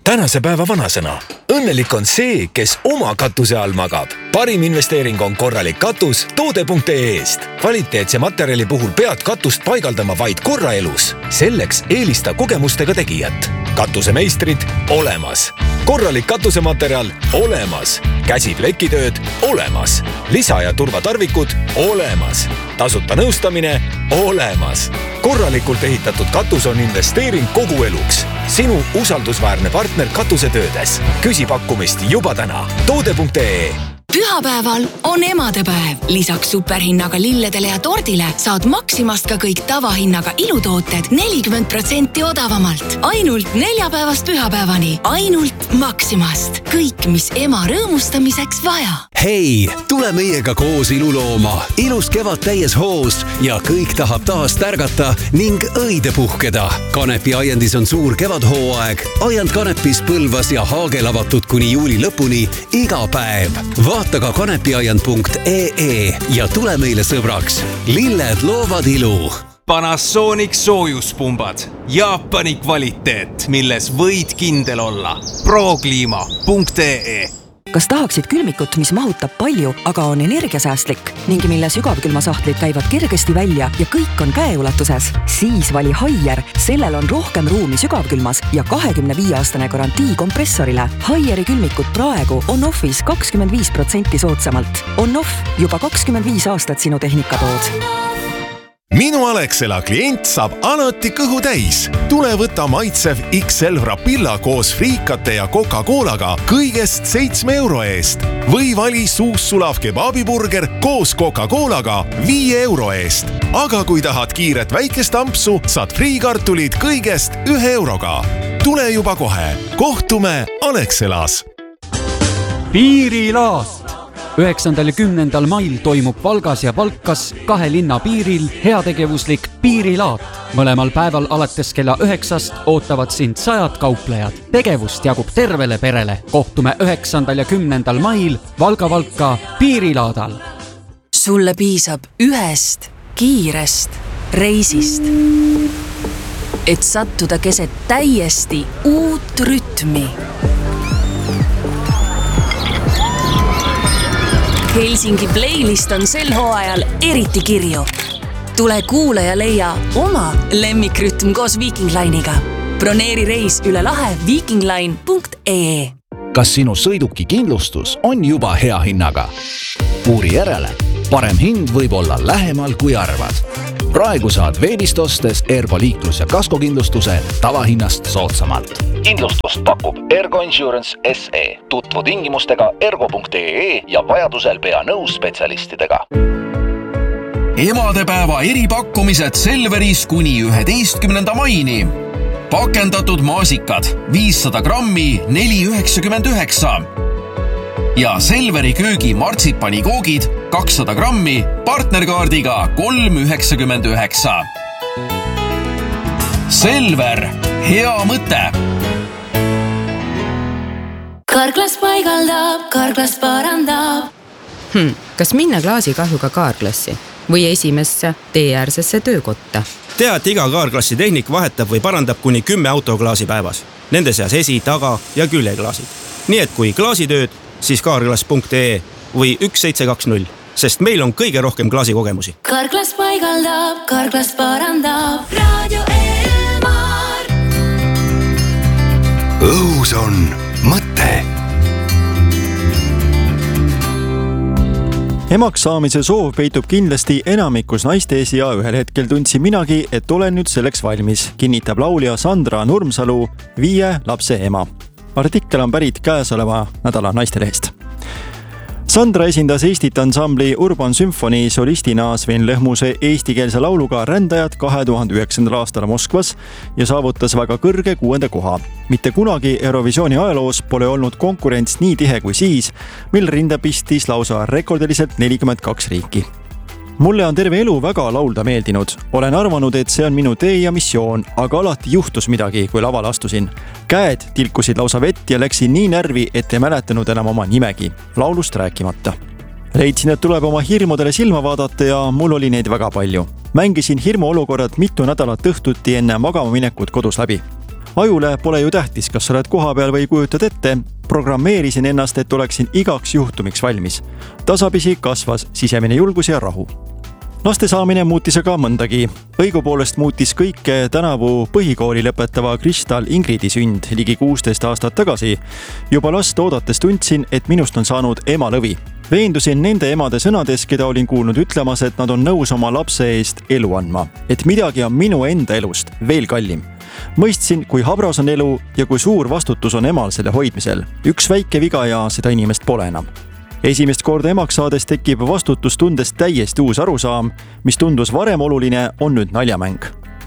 tänase päeva vanasõna. Õnnelik on see, kes oma katuse all magab. Parim investeering on korralik katus toode.ee-st. Kvaliteetse materjali puhul pead katust paigaldama vaid korra elus. Selleks eelista kogemustega tegijat. Katusemeistrid olemas. Korralik katusematerjal olemas. Käsiplekitööd olemas. Lisa- ja turvatarvikud olemas. Tasuta nõustamine olemas. Korralikult ehitatud katus on investeering kogu eluks. Sinu usaldusväärne partner katusetöödes. Küsi pakkumist juba täna. Toode.ee. Pühapäeval on emadepäev. Lisaks superhinnaga lilledele ja tordile saad Maximast ka kõik tavahinnaga ilutooted 40% odavamalt. Ainult neljapäevast pühapäevani. Ainult Maximast. Kõik, mis ema rõõmustamiseks vaja. Hei, tule meiega koos ilu looma. Ilus kevad täies hoos ja kõik tahab taas tärgata ning õide puhkeda. Kanepi aiandis on suur kevadhooaeg. Aiand Kanepis, Põlvas ja Haagel avatud kuni juuli lõpuni iga päev. Vaata ka kanepiaiand.ee ja tule meile sõbraks. Lilled loovad ilu. Panasonic soojuspumbad. Jaapani kvaliteet, milles võid kindel olla. Proclima.ee. Kas tahaksid külmikut, mis mahutab palju, aga on energiasäästlik ning mille sügavkülmasahtlid käivad kergesti välja ja kõik on käeulatuses? Siis vali Haier. Sellel on rohkem ruumi sügavkülmas ja 25-aastane garantii kompressorile. Haieri külmikut praegu on offis 25% soodsamalt. On off juba 25 aastat sinu tehnikatood. Minu Alexela klient saab alati kõhu täis. Tule võta maitsev XL Rapilla koos friikate ja Coca-Colaga kõigest 7 euro eest. Või vali suussulav kebabiburger koos Coca-Colaga 5 euro eest. Aga kui tahad kiiret väikest ampsu, saad friikartulid kõigest 1 euroga. Tule juba kohe. Kohtume Alexelas. Piirilaat. 9. ja 10. mail toimub Valgas ja Valkas 2 linna piiril heategevuslik piirilaat. Mõlemal päeval alates kella 9 ootavad sind 100 kauplejad. Tegevust jagub tervele perele. Kohtume 9. ja 10. mail Valga-Valka piirilaadal. Sulle piisab ühest kiirest reisist, et sattuda keset täiesti uut rütmi. Helsingi playlist on sel hooajal eriti kirju. Tule kuule ja leia oma lemmikrütm koos Viking Line'iga. Broneeri reis üle lahe vikingline.ee. Kas sinu sõiduki kindlustus on juba hea hinnaga? Uuri järele. Parem hind võib olla lähemal kui arvad. Praegu saad veebist ostes Ergo liiklus- ja kaskokindlustuse tavahinnast soodsamalt. Kindlustust pakub Ergo Insurance SE. Tutvu tingimustega ergo.ee ja vajadusel pea nõus spetsialistidega. Emadepäeva eripakkumised Selveris kuni 11. maini. Pakendatud maasikad 500 grammi 4,99 ja Selveri köögi martsipanikoogid 200 grammi partnerkaardiga 3,99. Selver, hea mõte! Karklas paigaldab, Karklas parandab. Kas minna klaasikahjuga kaarklassi või esimesse teeäärsesse töökotta? Tea, et iga kaarklassi tehnik vahetab või parandab kuni 10 autoklaasi päevas. Nende seas esi-, taga- ja küljeklaasid. Nii et kui klaasitööd, siis kaarklas.ee või 1720, sest meil on kõige rohkem klaasikogemusi. Karklas paigaldab, Karklas parandab. Raadio Elmar. Õhus on mõte. Emaks saamise soov peitub kindlasti enamikus naistes ja ühel hetkel tundsin minagi, et olen nüüd selleks valmis, kinnitab laulja Sandra Nurmsalu, 5 lapse ema. Artikkel on pärit käesoleva nädala Naistelehest. Sandra esindas Eestit ansambli Urban Symphony solistina Sven Lõhmuse eestikeelse lauluga Rändajad 2009. aastal Moskvas ja saavutas väga kõrge 6. koha. Mitte kunagi Eurovisiooni ajaloos pole olnud konkurents nii tihe kui siis, mil rinde pistis lausa rekordiliselt 42 riiki. Mulle on terve elu väga laulda meeldinud. Olen arvanud, et see on minu tee ja missioon, aga alati juhtus midagi, kui lavale astusin. Käed tilkusid lausa vett ja läksin nii närvi, et ei mäletanud enam oma nimegi, laulust rääkimata. Leidsin, et tuleb oma hirmudele silma vaadata ja mul oli neid väga palju. Mängisin hirmuolukorrad mitu nädalat õhtuti enne magama minekut kodus läbi. Ajule pole ju tähtis, kas sa oled koha peal või kujutad ette, programmeerisin ennast, et oleksin igaks juhtumiks valmis. Tasapisi kasvas sisemine julgus ja rahu. Laste saamine muutis aga mõndagi. Õigupoolest muutis kõike tänavu põhikooli lõpetava Kristal Ingridi sünd ligi 16 aastat tagasi. Juba last oodates tundsin, et minust on saanud ema lõvi. Veendusin nende emade sõnades, keda olin kuulnud ütlemas, et nad on nõus oma lapse eest elu andma. Et midagi on minu enda elust veel kallim. Mõistsin, kui habras on elu ja kui suur vastutus on emal selle hoidmisel. Üks väike viga ja seda inimest pole enam. Esimest korda emaks saades tekib vastutustundest täiesti uus arusaam, mis tundus varem oluline, on nüüd naljamäng.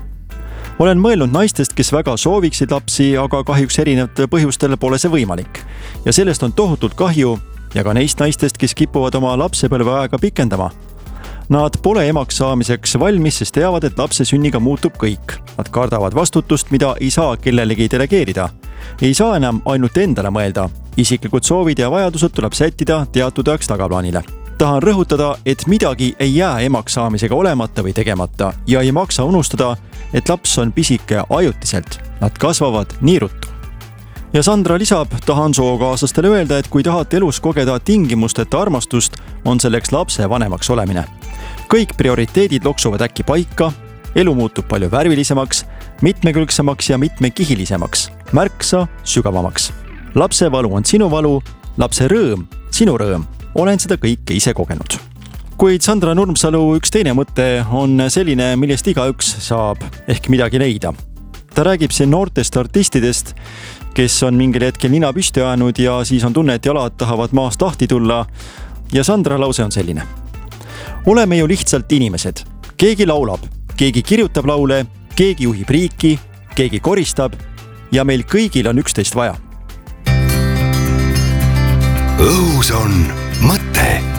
Olen mõelnud naistest, kes väga sooviksid lapsi, aga kahjuks erinevatel põhjustel pole see võimalik. Ja sellest on tohutult kahju ja ka neist naistest, kes kipuvad oma lapsepõlve aega pikendama. Nad pole emaks saamiseks valmis, sest teavad, et lapse sünniga muutub kõik. Nad kardavad vastutust, mida ei saa kellelegi delegeerida. Ei saa enam ainult endale mõelda. Isiklikud soovid ja vajadused tuleb sättida teatud ajaks tagaplaanile. Tahan rõhutada, et midagi ei jää emaks saamisega olemata või tegemata ja ei maksa unustada, et laps on pisike ajutiselt. Nad kasvavad nii ruttu. Ja Sandra lisab, tahan sookaaslastele öelda, et kui tahate elus kogeda tingimusteta armastust, on selleks lapse vanemaks olemine. Kõik prioriteedid loksuvad äkki paika, elu muutub palju värvilisemaks, mitmekülgsemaks ja mitmekihilisemaks, märksa sügavamaks. Lapse valu on sinu valu, lapse rõõm, sinu rõõm. Olen seda kõike ise kogenud. Kuid Sandra Nurmsalu üks teine mõte on selline, millest igaüks saab ehk midagi leida. Ta räägib siin noortest artistidest, kes on mingil hetkel nina püsti ajanud ja siis on tunne, et jalad tahavad maast lahti tulla. Ja Sandra lause on selline. Oleme ju lihtsalt inimesed. Keegi laulab, keegi kirjutab laule, keegi juhib riiki, keegi koristab ja meil kõigil on üksteist vaja. Õhus on mõte.